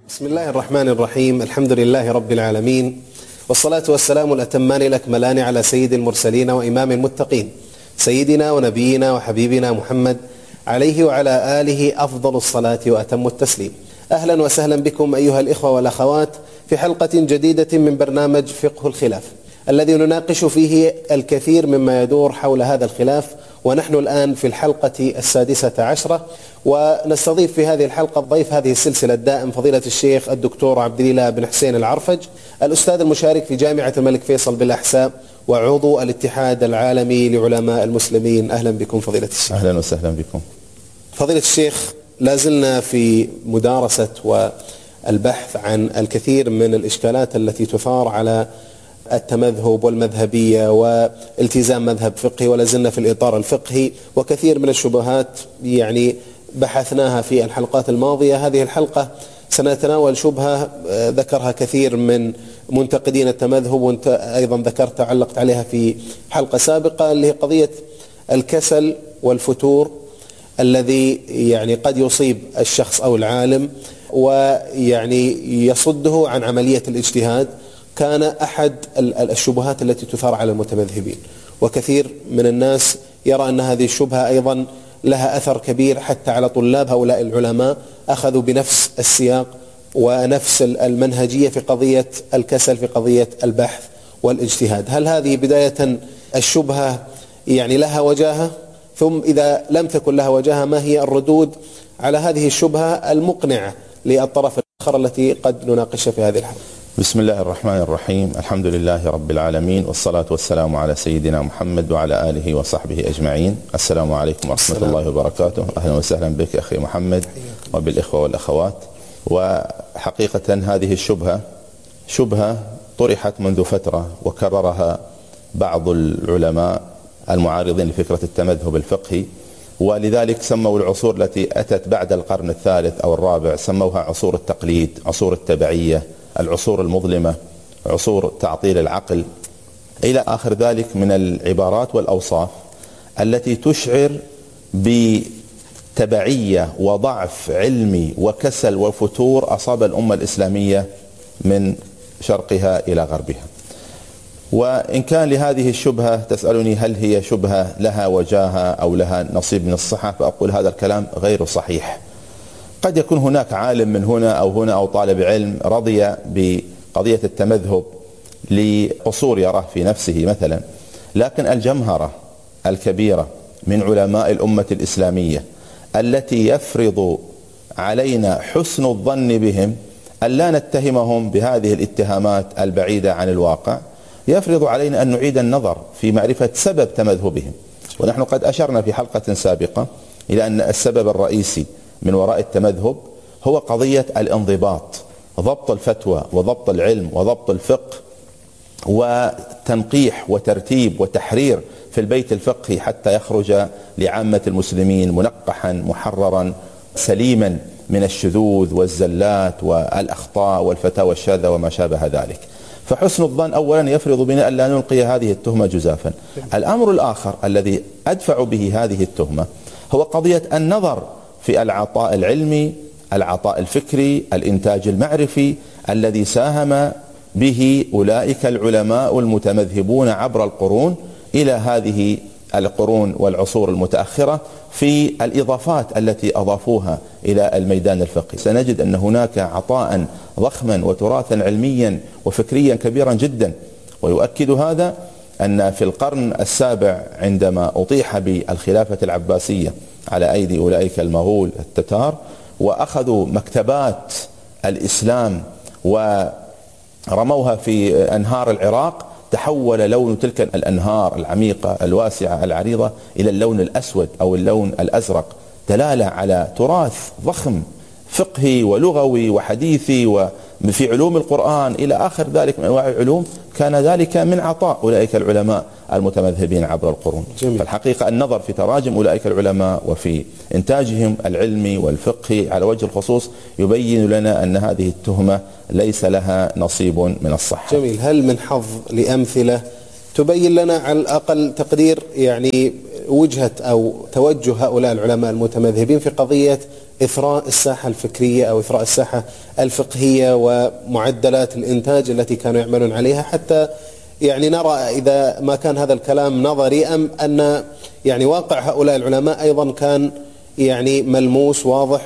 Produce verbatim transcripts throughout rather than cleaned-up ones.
بسم الله الرحمن الرحيم. الحمد لله رب العالمين، والصلاة والسلام الأتمان الأكملان على سيد المرسلين وإمام المتقين سيدنا ونبينا وحبيبنا محمد عليه وعلى آله أفضل الصلاة وأتم التسليم. أهلا وسهلا بكم أيها الإخوة والأخوات في حلقة جديدة من برنامج فقه الخلاف، الذي نناقش فيه الكثير مما يدور حول هذا الخلاف، ونحن الآن في الحلقة السادسة عشرة، ونستضيف في هذه الحلقة ضيف هذه السلسلة الدائم فضيلة الشيخ الدكتور عبد الإله بن حسين العرفج، الأستاذ المشارك في جامعة الملك فيصل بالأحساء وعضو الاتحاد العالمي لعلماء المسلمين. أهلا بكم فضيلة الشيخ. أهلا وسهلا بكم فضيلة الشيخ، لازلنا في مدارسة والبحث عن الكثير من الإشكالات التي تثار على التمذهب والمذهبية والتزام مذهب فقهي، ولازلنا في الإطار الفقهي، وكثير من الشبهات يعني بحثناها في الحلقات الماضية. هذه الحلقة سنتناول شبهة ذكرها كثير من منتقدين التمذهب، وانت أيضا ذكرت علقت عليها في حلقة سابقة، اللي هي قضية الكسل والفتور الذي يعني قد يصيب الشخص أو العالم ويعني يصده عن عملية الاجتهاد. كان أحد الشبهات التي تثار على المتمذهبين، وكثير من الناس يرى أن هذه الشبهة أيضا لها أثر كبير حتى على طلاب هؤلاء العلماء، أخذوا بنفس السياق ونفس المنهجية في قضية الكسل، في قضية البحث والاجتهاد. هل هذه بداية الشبهة يعني لها وجاهة؟ ثم إذا لم تكن لها وجاهة، ما هي الردود على هذه الشبهة المقنعة للطرف الآخر التي قد نناقشها في هذه الحلقة؟ بسم الله الرحمن الرحيم. الحمد لله رب العالمين، والصلاة والسلام على سيدنا محمد وعلى آله وصحبه أجمعين. السلام عليكم ورحمة السلام. الله وبركاته. أهلا وسهلا بك أخي محمد وبالإخوة والأخوات. وحقيقة هذه الشبهة شبهة طرحت منذ فترة، وكررها بعض العلماء المعارضين لفكرة التمذهب الفقهي، ولذلك سموا العصور التي أتت بعد القرن الثالث أو الرابع سموها عصور التقليد، عصور التبعية، العصور المظلمة، عصور تعطيل العقل، إلى آخر ذلك من العبارات والأوصاف التي تشعر بتبعية وضعف علمي وكسل وفتور أصاب الأمة الإسلامية من شرقها إلى غربها. وإن كان لهذه الشبهة تسألني هل هي شبهة لها وجاهة أو لها نصيب من الصحة، فأقول هذا الكلام غير صحيح. قد يكون هناك عالم من هنا أو هنا أو طالب علم رضي بقضية التمذهب لقصور يراه في نفسه مثلا، لكن الجمهرة الكبيرة من علماء الأمة الإسلامية التي يفرض علينا حسن الظن بهم، ألا نتهمهم بهذه الاتهامات البعيدة عن الواقع، يفرض علينا أن نعيد النظر في معرفة سبب تمذهبهم. ونحن قد أشرنا في حلقة سابقة إلى أن السبب الرئيسي من وراء التمذهب هو قضية الانضباط، ضبط الفتوى وضبط العلم وضبط الفقه، وتنقيح وترتيب وتحرير في البيت الفقهي حتى يخرج لعامة المسلمين منقحا محررا سليما من الشذوذ والزلات والأخطاء والفتاوى الشاذة وما شابه ذلك. فحسن الظن أولا يفرض بنا أن لا نلقي هذه التهمة جزافا. الأمر الآخر الذي أدفع به هذه التهمة هو قضية النظر في العطاء العلمي، العطاء الفكري، الإنتاج المعرفي الذي ساهم به أولئك العلماء المتمذهبون عبر القرون إلى هذه القرون والعصور المتأخرة في الإضافات التي أضافوها إلى الميدان الفقهي. سنجد أن هناك عطاء ضخما وتراثا علميا وفكريا كبيرا جدا. ويؤكد هذا أن في القرن السابع عندما أطيح بالخلافة العباسية على أيدي أولئك المغول التتار، وأخذوا مكتبات الإسلام ورموها في أنهار العراق، تحول لون تلك الأنهار العميقة الواسعة العريضة إلى اللون الأسود أو اللون الأزرق، دلالة على تراث ضخم فقهي ولغوي وحديثي وفي علوم القرآن إلى آخر ذلك من أنواع العلوم. كان ذلك من عطاء أولئك العلماء المتمذهبين عبر القرون. جميل. فالحقيقة النظر في تراجم أولئك العلماء وفي إنتاجهم العلمي والفقهي على وجه الخصوص يبين لنا أن هذه التهمة ليس لها نصيب من الصحة. جميل. هل من حظ لأمثلة تبين لنا على الأقل تقدير يعني وجهة أو توجه هؤلاء العلماء المتمذهبين في قضية إثراء الساحة الفكرية أو إثراء الساحة الفقهية ومعدلات الإنتاج التي كانوا يعملون عليها، حتى يعني نرى إذا ما كان هذا الكلام نظري أم أن يعني واقع هؤلاء العلماء أيضا كان يعني ملموس واضح.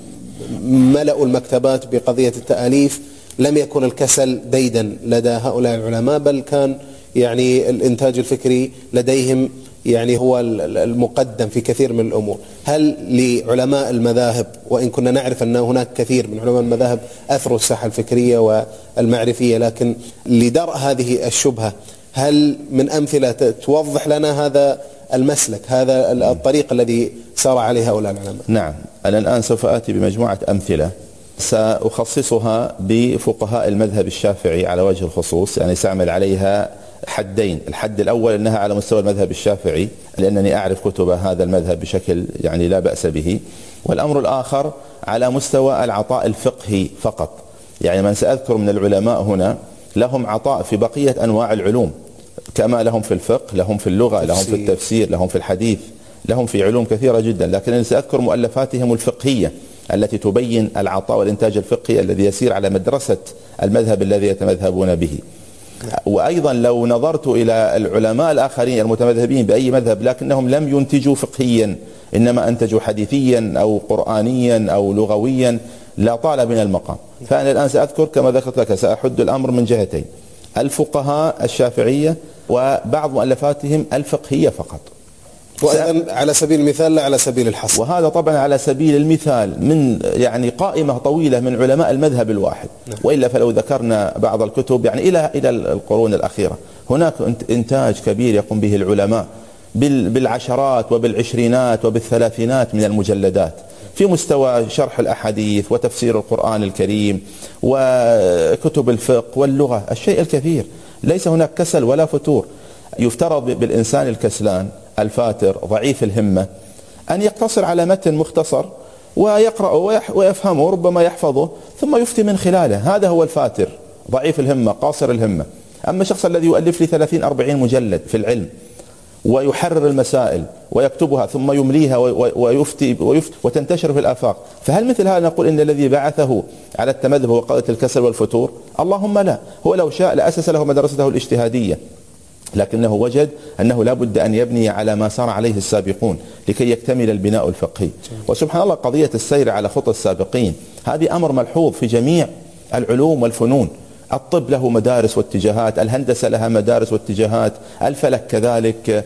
ملأوا المكتبات بقضية التأليف، لم يكن الكسل ديدا لدى هؤلاء العلماء، بل كان يعني الإنتاج الفكري لديهم يعني هو المقدم في كثير من الأمور. هل لعلماء المذاهب، وإن كنا نعرف أن هناك كثير من علماء المذاهب أثروا الساحة الفكرية والمعرفية، لكن لدرء هذه الشبهة هل من أمثلة توضح لنا هذا المسلك، هذا الطريق الذي سار عليه هؤلاء العلماء؟ نعم، أنا الآن سوف آتي بمجموعة أمثلة سأخصصها بفقهاء المذهب الشافعي على وجه الخصوص، يعني سأعمل عليها حدين. الحد الأول أنها على مستوى المذهب الشافعي لأنني أعرف كتب هذا المذهب بشكل يعني لا بأس به، والأمر الآخر على مستوى العطاء الفقهي فقط. يعني من سأذكر من العلماء هنا لهم عطاء في بقية أنواع العلوم، كما لهم في الفقه، لهم في اللغة، لهم في التفسير، لهم في الحديث، لهم في علوم كثيرة جدا، لكن أنا سأذكر مؤلفاتهم الفقهية التي تبين العطاء والإنتاج الفقهي الذي يسير على مدرسة المذهب الذي يتمذهبون به. وأيضا لو نظرت إلى العلماء الآخرين المتمذهبين بأي مذهب لكنهم لم ينتجوا فقهيا، إنما أنتجوا حديثيا أو قرآنيا أو لغويا، لا طال من المقام. فأنا الآن سأذكر كما ذكرت لك، سأحد الأمر من جهتين: الفقهاء الشافعية وبعض مؤلفاتهم الفقهية فقط، وأيضا على سبيل المثال لا على سبيل الحصر. وهذا طبعا على سبيل المثال من يعني قائمة طويلة من علماء المذهب الواحد. نعم. وإلا فلو ذكرنا بعض الكتب يعني إلى إلى القرون الأخيرة هناك إنتاج كبير يقوم به العلماء بالعشرات وبالعشرينات وبالثلاثينات من المجلدات في مستوى شرح الأحاديث وتفسير القرآن الكريم وكتب الفقه واللغة، الشيء الكثير. ليس هناك كسل ولا فتور. يفترض بالإنسان الكسلان الفاتر ضعيف الهمة أن يقتصر على متن مختصر ويقرأه ويفهمه، ربما يحفظه ثم يفتي من خلاله. هذا هو الفاتر ضعيف الهمة قاصر الهمة. أما الشخص الذي يؤلف لي ثلاثين أربعين مجلد في العلم ويحرر المسائل ويكتبها ثم يمليها ويفتي, ويفتي وتنتشر في الآفاق، فهل مثل هذا نقول إن الذي بعثه على التمذهب هو قضية الكسل والفتور؟ اللهم لا. هو لو شاء لأسس له مدرسته الاجتهادية، لكنه وجد أنه لا بد أن يبني على ما سار عليه السابقون لكي يكتمل البناء الفقهي. وسبحان الله قضية السير على خطى السابقين هذه أمر ملحوظ في جميع العلوم والفنون. الطب له مدارس واتجاهات، الهندسة لها مدارس واتجاهات، الفلك كذلك،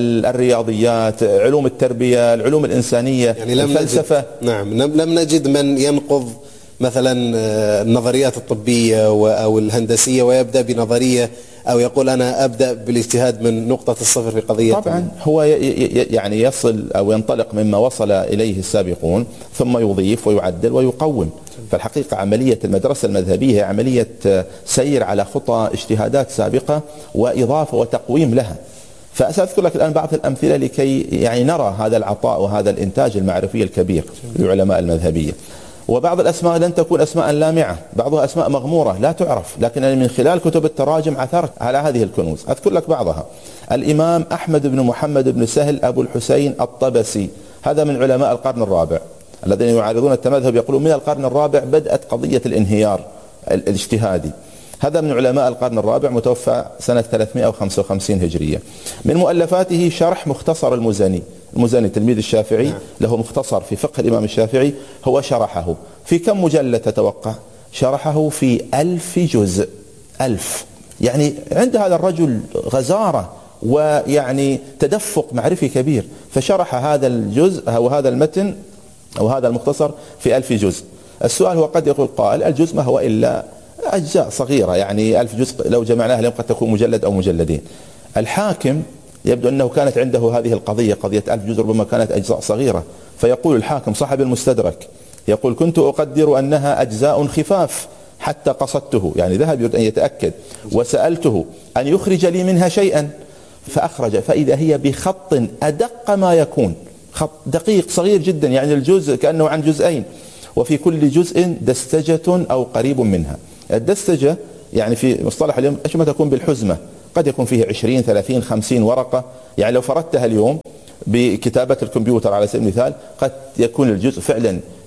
الرياضيات، علوم التربية، العلوم الإنسانية، يعني لم الفلسفة. نجد نعم لم نجد من ينقض مثلا النظريات الطبية أو الهندسية ويبدأ بنظرية أو يقول أنا أبدأ بالاجتهاد من نقطة الصفر في قضية. طبعا هو يعني يصل أو ينطلق مما وصل إليه السابقون ثم يضيف ويعدل ويقوم. فالحقيقة عملية المدرسة المذهبية هي عملية سير على خطى اجتهادات سابقة وإضافة وتقويم لها. فسأذكر لك الآن بعض الأمثلة لكي يعني نرى هذا العطاء وهذا الإنتاج المعرفي الكبير للعلماء المذهبية. وبعض الأسماء لن تكون أسماء لامعة، بعضها أسماء مغمورة لا تعرف، لكن من خلال كتب التراجم عثرت على هذه الكنوز. أذكر لك بعضها: الإمام أحمد بن محمد بن سهل أبو الحسين الطبسي، هذا من علماء القرن الرابع الذين يعارضون التمذهب، يقولون من القرن الرابع بدأت قضية الانهيار الاجتهادي. هذا من علماء القرن الرابع، متوفى سنة ثلاثمائة وخمسة وخمسين هجرية. من مؤلفاته شرح مختصر المزني. المزني تلميذ الشافعي له مختصر في فقه الإمام الشافعي، هو شرحه في كم مجلد تتوقع؟ شرحه في ألف جزء. ألف، يعني عند هذا الرجل غزارة ويعني تدفق معرفي كبير، فشرح هذا الجزء أو هذا المتن أو هذا المختصر في ألف جزء. السؤال هو قد يقول قائل الجزء ما هو إلا أجزاء صغيرة، يعني ألف جزء لو جمعناها اليوم قد تكون مجلد أو مجلدين. الحاكم يبدو أنه كانت عنده هذه القضية، قضية ألف جزء ربما كانت أجزاء صغيرة، فيقول الحاكم صاحب المستدرك يقول: كنت أقدر أنها أجزاء خفاف حتى قصدته، يعني ذهب يريد أن يتأكد، وسألته أن يخرج لي منها شيئا فأخرج، فإذا هي بخط أدق ما يكون، خط دقيق صغير جدا، يعني الجزء كأنه عن جزئين، وفي كل جزء دستجة أو قريب منها. الدستجة يعني في مصطلح اليوم ايش ما تكون بالحزمة، قد يكون فيه عشرين ثلاثين خمسين ورقة، يعني لو فردتها اليوم بكتابة الكمبيوتر على سبيل المثال قد يكون الجزء فعلا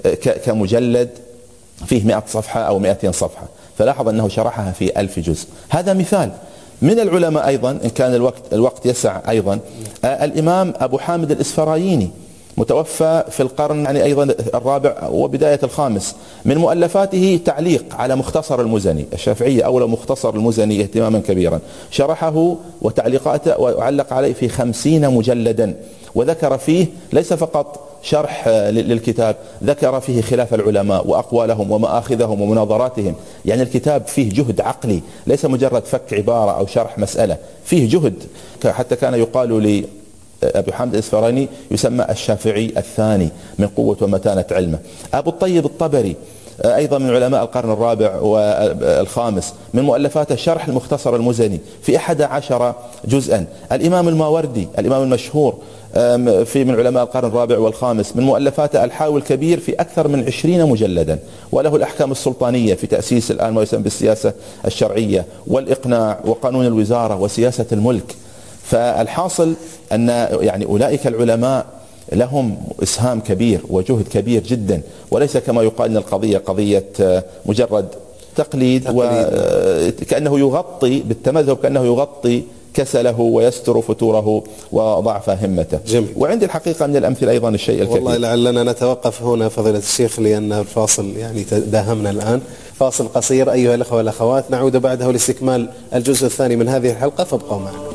كمجلد فيه مئة صفحة أو مئتين صفحة، فلاحظ أنه شرحها في ألف جزء. هذا مثال. من العلماء أيضا إن كان الوقت الوقت يسع أيضا الإمام أبو حامد الإسفرايني، متوفى في القرن يعني أيضا الرابع وبداية الخامس. من مؤلفاته تعليق على مختصر المزني. الشافعية أولى مختصر المزني اهتماما كبيرا، شرحه وتعليقاته وعلق عليه في خمسين مجلدا، وذكر فيه ليس فقط شرح للكتاب، ذكر فيه خلاف العلماء وأقوالهم ومآخذهم ومناظراتهم. يعني الكتاب فيه جهد عقلي، ليس مجرد فك عبارة أو شرح مسألة، فيه جهد. حتى كان يقال لي أبو حامد الإسفرايني يسمى الشافعي الثاني من قوة ومتانة علمه. أبو الطيب الطبري أيضا من علماء القرن الرابع والخامس، من مؤلفاته شرح المختصر المزني في أحد عشر جزءا. الإمام الماوردي الإمام المشهور في من علماء القرن الرابع والخامس، من مؤلفاته الحاوي الكبير في أكثر من عشرين مجلدا، وله الأحكام السلطانية في تأسيس الآن ما يسمى بالسياسة الشرعية والإقناع وقانون الوزارة وسياسة الملك. فالحاصل أن يعني أولئك العلماء لهم إسهام كبير وجهد كبير جدا، وليس كما يقال أن القضية قضية مجرد تقليد، وكأنه يغطي بالتمذهب، كأنه يغطي كسله ويستر فتوره وضعف همته. جميل. وعندي الحقيقة من الأمثلة أيضا الشيء الكثير. والله لعلنا نتوقف هنا فضيلة الشيخ، لأن الفاصل يعني داهمنا الآن. فاصل قصير أيها الأخوة والأخوات، نعود بعده لاستكمال الجزء الثاني من هذه الحلقة، فابقوا معنا.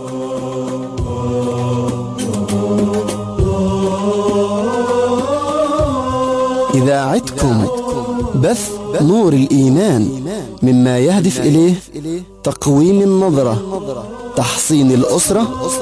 إذاعتكم بث نور الإيمان، مما يهدف إليه تقويم النظرة، تحصين الأسرة،